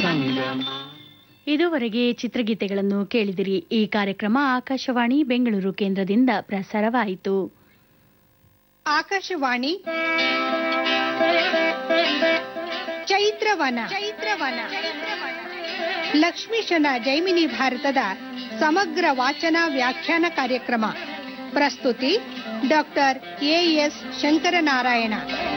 ಇದುವರೆಗೆ ಚಿತ್ರಗೀತೆಗಳನ್ನು ಕೇಳಿದಿರಿ. ಈ ಕಾರ್ಯಕ್ರಮ ಆಕಾಶವಾಣಿ ಬೆಂಗಳೂರು ಕೇಂದ್ರದಿಂದ ಪ್ರಸಾರವಾಯಿತು. ಆಕಾಶವಾಣಿ ಚೈತ್ರವನ ಲಕ್ಷ್ಮೀಶನ ಜೈಮಿನಿ ಭಾರತದ ಸಮಗ್ರ ವಾಚನ ವ್ಯಾಖ್ಯಾನ ಕಾರ್ಯಕ್ರಮ. ಪ್ರಸ್ತುತಿ ಡಾಕ್ಟರ್ ಎಎಸ್ ಶಂಕರನಾರಾಯಣ.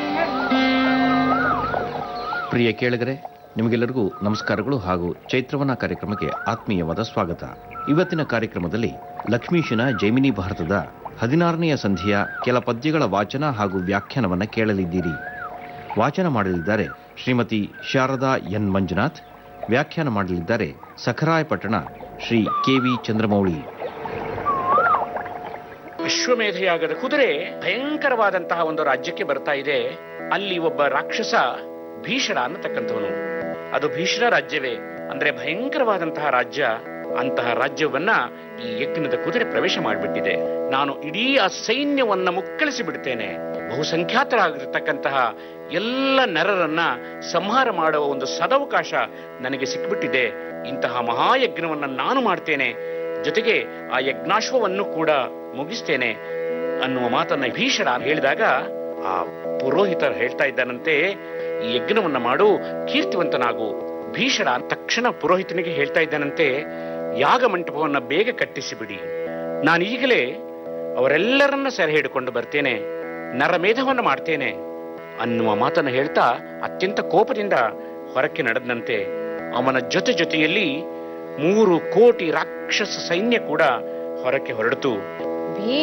ಪ್ರಿಯ ಕೇಳಿಗರೆ, ನಿಮಗೆಲ್ಲರಿಗೂ ನಮಸ್ಕಾರಗಳು ಹಾಗೂ ಚೈತ್ರವನ ಕಾರ್ಯಕ್ರಮಕ್ಕೆ ಆತ್ಮೀಯವಾದ ಸ್ವಾಗತ. ಇವತ್ತಿನ ಕಾರ್ಯಕ್ರಮದಲ್ಲಿ ಲಕ್ಷ್ಮೀಶನ ಜೈಮಿನಿ ಭಾರತದ 16ನೆಯ ಸಂಧಿಯ ಕೆಲ ಪದ್ಯಗಳ ವಾಚನ ಹಾಗೂ ವ್ಯಾಖ್ಯಾನವನ್ನು ಕೇಳಲಿದ್ದೀರಿ. ವಾಚನ ಮಾಡಲಿದ್ದಾರೆ ಶ್ರೀಮತಿ ಶಾರದಾ ಎನ್ ಮಂಜುನಾಥ್. ವ್ಯಾಖ್ಯಾನ ಮಾಡಲಿದ್ದಾರೆ ಸಖರಾಯಪಟ್ಟಣ ಶ್ರೀ ಕೆ.ವಿ. ಚಂದ್ರಮೌಳಿ. ಅಶ್ವಮೇಧಯಾಗದ ಕುದುರೆ ಭಯಂಕರವಾದಂತಹ ಒಂದು ರಾಜ್ಯಕ್ಕೆ ಬರ್ತಾ ಇದೆ. ಅಲ್ಲಿ ಒಬ್ಬ ರಾಕ್ಷಸ ಭೀಷಣ ಅನ್ನತಕ್ಕಂಥವನು. ಅದು ಭೀಷಣ ರಾಜ್ಯವೇ, ಅಂದ್ರೆ ಭಯಂಕರವಾದಂತಹ ರಾಜ್ಯ. ಅಂತಹ ರಾಜ್ಯವನ್ನ ಈ ಯಜ್ಞದ ಕುದುರೆ ಪ್ರವೇಶ ಮಾಡಿಬಿಟ್ಟಿದೆ. ನಾನು ಇಡೀ ಆ ಸೈನ್ಯವನ್ನ ಮುಕ್ಕಳಿಸಿ ಬಿಡ್ತೇನೆ. ಬಹುಸಂಖ್ಯಾತರಾಗಿರ್ತಕ್ಕಂತಹ ಎಲ್ಲ ನರರನ್ನ ಸಂಹಾರ ಮಾಡುವ ಒಂದು ಸದವಕಾಶ ನನಗೆ ಸಿಕ್ಕಿಬಿಟ್ಟಿದೆ. ಇಂತಹ ಮಹಾಯಜ್ಞವನ್ನ ನಾನು ಮಾಡ್ತೇನೆ, ಜೊತೆಗೆ ಆ ಯಜ್ಞಾಶ್ವವನ್ನು ಕೂಡ ಮುಗಿಸ್ತೇನೆ ಅನ್ನುವ ಮಾತನ್ನ ಭೀಷಣ ಹೇಳಿದಾಗ ಆ ಪುರೋಹಿತರು ಹೇಳ್ತಾ ಇದ್ದಾನಂತೆ, ಈ ಯಜ್ಞವನ್ನ ಮಾಡು, ಕೀರ್ತಿವಂತನಾಗು. ಭೀಷಣ ತಕ್ಷಣ ಪುರೋಹಿತನಿಗೆ ಹೇಳ್ತಾ ಇದ್ದಾನಂತೆ, ಯಾಗ ಮಂಟಪವನ್ನ ಬೇಗ ಕಟ್ಟಿಸಿಬಿಡಿ. ನಾನು ಈಗಲೇ ಅವರೆಲ್ಲರನ್ನ ಸೆರೆ ಹಿಡಿಕೊಂಡು ಬರ್ತೇನೆ, ನರಮೇಧವನ್ನ ಮಾಡ್ತೇನೆ ಅನ್ನುವ ಮಾತನ್ನ ಹೇಳ್ತಾ ಅತ್ಯಂತ ಕೋಪದಿಂದ ಹೊರಕ್ಕೆ ನಡೆದಂತೆ ಅವನ ಜೊತೆಯಲ್ಲಿ 3 ಕೋಟಿ ರಾಕ್ಷಸ ಸೈನ್ಯ ಕೂಡ ಹೊರಕ್ಕೆ ಹೊರಡಿತು.